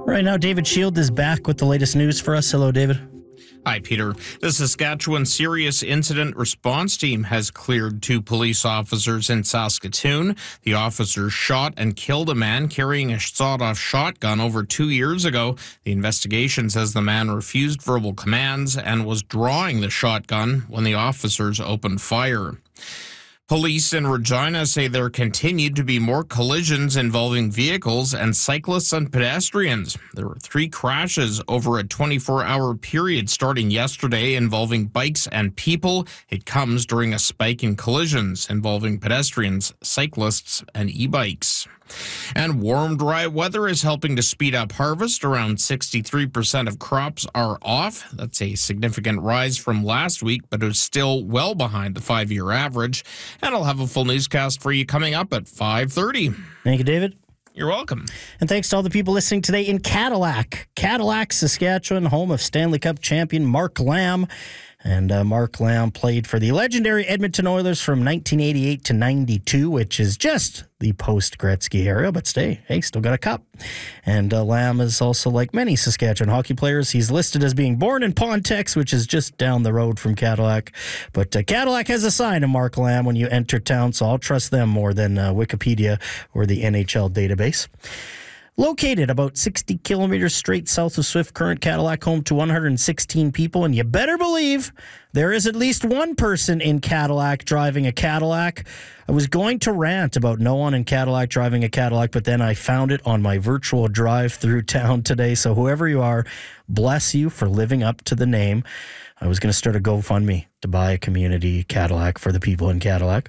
Right now, David Shield is back with the latest news for us. Hello, David. Hi, Peter. The Saskatchewan Serious Incident Response Team has cleared 2 police officers in Saskatoon. The officers shot and killed a man carrying a sawed-off shotgun over 2 years ago. The investigation says the man refused verbal commands and was drawing the shotgun when the officers opened fire. Police in Regina say there continued to be more collisions involving vehicles and cyclists and pedestrians. There were 3 crashes over a 24-hour period starting yesterday involving bikes and people. It comes during a spike in collisions involving pedestrians, cyclists, and e-bikes. And warm, dry weather is helping to speed up harvest. Around 63% of crops are off. That's a significant rise from last week, but is still well behind the 5-year average. And I'll have a full newscast for you coming up at 5:30. Thank you, David. You're welcome. And thanks to all the people listening today in Cadillac, Saskatchewan, home of Stanley Cup champion Mark Lamb. And Mark Lamb played for the legendary Edmonton Oilers from 1988 to 92, which is just the post-Gretzky era, but still got a cup. And Lamb is also, like many Saskatchewan hockey players, he's listed as being born in Pontex, which is just down the road from Cadillac. But Cadillac has a sign of Mark Lamb when you enter town, so I'll trust them more than Wikipedia or the NHL database. Located about 60 kilometers straight south of Swift Current, Cadillac, home to 116 people, and you better believe there is at least one person in Cadillac driving a Cadillac. I was going to rant about no one in Cadillac driving a Cadillac, but then I found it on my virtual drive through town today. So whoever you are, bless you for living up to the name. I was going to start a GoFundMe to buy a community Cadillac for the people in Cadillac.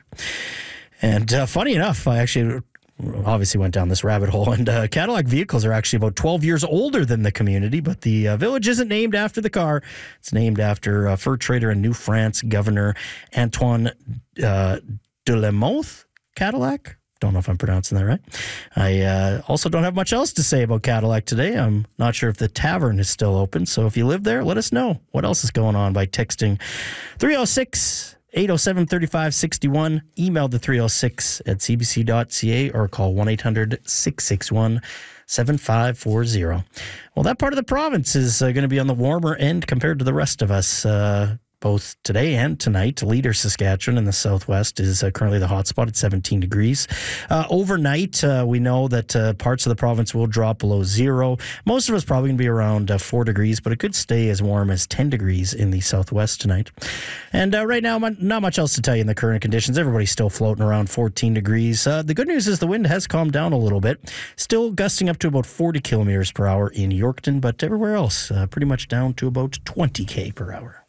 And funny enough, I actually obviously went down this rabbit hole, and Cadillac vehicles are actually about 12 years older than the community, but the village isn't named after the car. It's named after fur trader and New France Governor Antoine de la Mothe Cadillac. Don't know if I'm pronouncing that right. I also don't have much else to say about Cadillac today. I'm not sure if the tavern is still open, so if you live there, let us know what else is going on by texting 306-807-3561, email the 306@cbc.ca, or call 1-800-661-7540. Well, that part of the province is going to be on the warmer end compared to the rest of us, both today and tonight. Leader Saskatchewan in the southwest is currently the hotspot at 17 degrees. Overnight, we know that parts of the province will drop below zero. Most of us probably going to be around 4 degrees, but it could stay as warm as 10 degrees in the southwest tonight. And right now, not much else to tell you in the current conditions. Everybody's still floating around 14 degrees. The good news is the wind has calmed down a little bit. Still gusting up to about 40 kilometers per hour in Yorkton, but everywhere else, pretty much down to about 20 k per hour.